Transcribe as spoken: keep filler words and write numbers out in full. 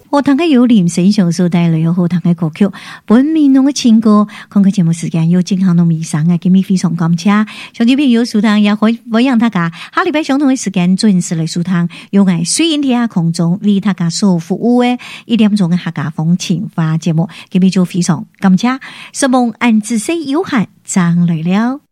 好堂嘅有念先上所帶來有好堂嘅歌曲，本面濃嘅情歌，看個節目時間有正行到尾聲嘅，今日非常感謝，上次朋友收聽也可以讓大家下禮拜相同嘅時間準時嚟收聽，有我水印天下空中為大家所服務嘅一點鐘嘅客家風情話節目，今日就非常感謝，希望按自己有限，張來了。